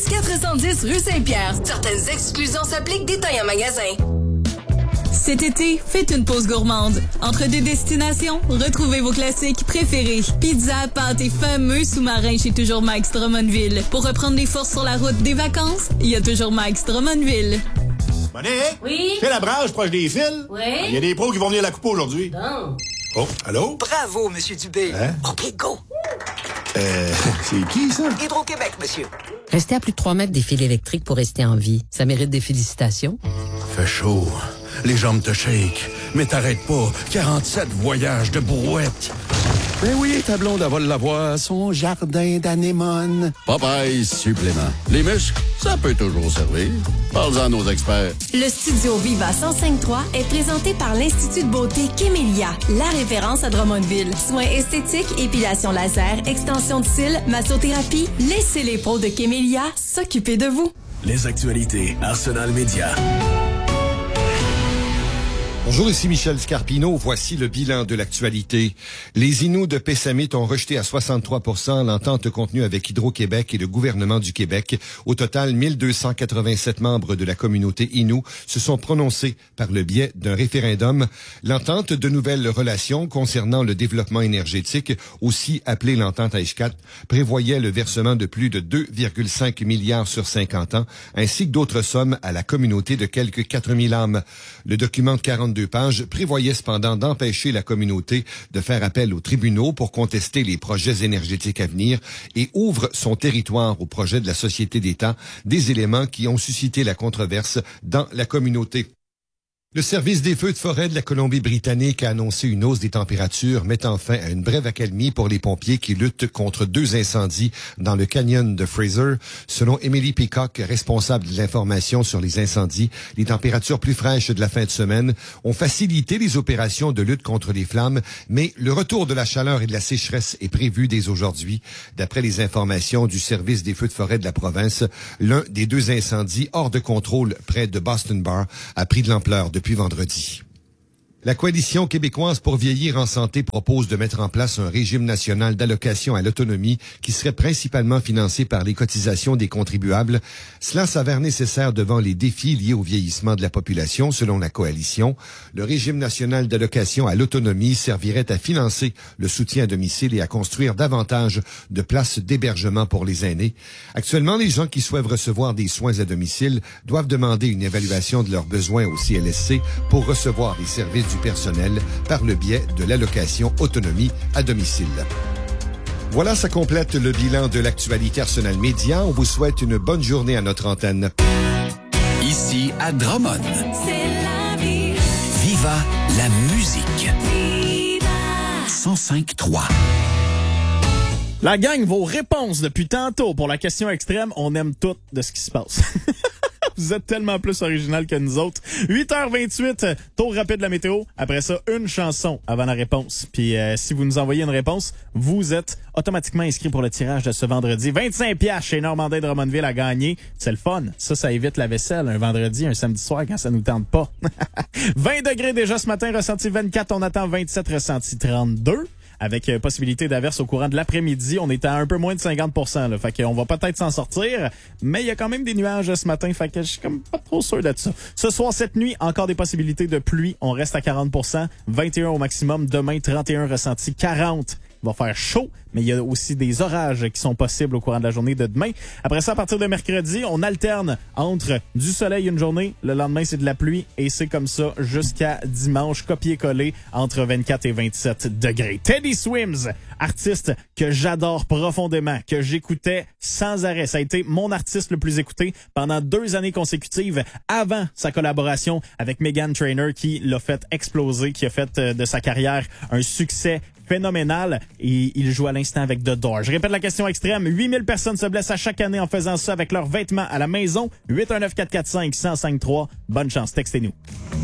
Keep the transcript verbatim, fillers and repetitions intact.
quatre cent dix rue Saint-Pierre. Certaines exclusions s'appliquent, détails en magasin. Cet été, faites une pause gourmande. Entre deux destinations, retrouvez vos classiques préférés. Pizza, pâtes et fameux sous-marins chez Toujours Mike's Drummondville. Pour reprendre les forces sur la route des vacances, il y a Toujours Mike's Drummondville. Monique? Oui? C'est la branche proche des fils? Oui? Il y a des pros qui vont venir à la coupe aujourd'hui. Bon. Oh, allô? Bravo, Monsieur Dubé. Hein? OK, go. Euh, c'est qui, ça? Hydro-Québec, monsieur. Restez à plus de trois mètres des fils électriques pour rester en vie. Ça mérite des félicitations. Fait chaud. Les jambes te shake. Mais t'arrêtes pas. quarante-sept voyages de brouette. Ben oui, ta blonde, elle va l'avoir. Son jardin d'anémone. Popeye supplément. Les muscles, ça peut toujours servir. Parle-en à nos experts. Le Studio Viva cent cinq trois est présenté par l'Institut de beauté Kémélia, la référence à Drummondville. Soins esthétiques, épilation laser, extension de cils, massothérapie. Laissez les pros de Kémélia s'occuper de vous. Les actualités Arsenal Média. Bonjour, ici Michel Scarpino. Voici le bilan de l'actualité. Les Inuits de Pessamit ont rejeté à soixante-trois pour cent l'entente contenue avec Hydro-Québec et le gouvernement du Québec. Au total, mille deux cent quatre-vingt-sept membres de la communauté Innu se sont prononcés par le biais d'un référendum. L'entente de nouvelles relations concernant le développement énergétique, aussi appelée l'entente Aishkat, prévoyait le versement de plus de deux virgule cinq milliards sur cinquante ans, ainsi que d'autres sommes à la communauté de quelques quatre mille âmes. Le document de quarante-deux pages prévoyait cependant d'empêcher la communauté de faire appel aux tribunaux pour contester les projets énergétiques à venir et ouvre son territoire au projet de la Société d'État, des éléments qui ont suscité la controverse dans la communauté. Le service des feux de forêt de la Colombie-Britannique a annoncé une hausse des températures, mettant fin à une brève accalmie pour les pompiers qui luttent contre deux incendies dans le canyon de Fraser. Selon Emily Peacock, responsable de l'information sur les incendies, les températures plus fraîches de la fin de semaine ont facilité les opérations de lutte contre les flammes, mais le retour de la chaleur et de la sécheresse est prévu dès aujourd'hui. D'après les informations du service des feux de forêt de la province, l'un des deux incendies hors de contrôle près de Boston Bar a pris de l'ampleur de depuis vendredi. La Coalition québécoise pour vieillir en santé propose de mettre en place un régime national d'allocation à l'autonomie qui serait principalement financé par les cotisations des contribuables. Cela s'avère nécessaire devant les défis liés au vieillissement de la population, selon la Coalition. Le régime national d'allocation à l'autonomie servirait à financer le soutien à domicile et à construire davantage de places d'hébergement pour les aînés. Actuellement, les gens qui souhaitent recevoir des soins à domicile doivent demander une évaluation de leurs besoins au C L S C pour recevoir les services du personnel par le biais de l'allocation autonomie à domicile. Voilà, ça complète le bilan de l'actualité Arsenal Média. On vous souhaite une bonne journée à notre antenne. Ici à Drummond. C'est la vie. Viva la musique. Viva. cent cinq trois. La gang, vos réponses depuis tantôt pour la question extrême, on aime tout de ce qui se passe. Vous êtes tellement plus original que nous autres. huit heures vingt-huit, tour rapide de la météo. Après ça, une chanson avant la réponse. Puis euh, si vous nous envoyez une réponse, vous êtes automatiquement inscrit pour le tirage de ce vendredi. vingt-cinq piastres chez Normandin Drummondville à gagner. C'est le fun. Ça, ça évite la vaisselle un vendredi, un samedi soir quand ça nous tente pas. vingt degrés déjà ce matin, ressenti vingt-quatre. On attend vingt-sept, ressenti trente-deux. Avec euh, possibilité d'averse au courant de l'après-midi. On est à un peu moins de cinquante pour cent. Là, fait qu'on va peut-être s'en sortir, mais il y a quand même des nuages ce matin. Fait que je suis comme pas trop sûr de ça. Ce soir, cette nuit, encore des possibilités de pluie. On reste à quarante pour cent. vingt et un au maximum. Demain, trente et un ressenti, quarante. Il va faire chaud, mais il y a aussi des orages qui sont possibles au courant de la journée de demain. Après ça, à partir de mercredi, on alterne entre du soleil une journée, le lendemain, c'est de la pluie, et c'est comme ça jusqu'à dimanche, copier-coller entre vingt-quatre et vingt-sept degrés. Teddy Swims, artiste que j'adore profondément, que j'écoutais sans arrêt. Ça a été mon artiste le plus écouté pendant deux années consécutives avant sa collaboration avec Meghan Trainor qui l'a fait exploser, qui a fait de sa carrière un succès phénoménal, et il joue à l'instant avec The Door. Je répète la question extrême. huit mille personnes se blessent à chaque année en faisant ça avec leurs vêtements à la maison. huit un neuf quatre quatre cinq un zéro cinq trois. Bonne chance, textez-nous.